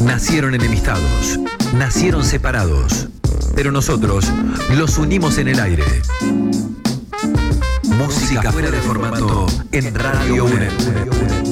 Nacieron enemistados, nacieron separados, pero nosotros los unimos en el aire. Música fuera de formato en Radio UNED.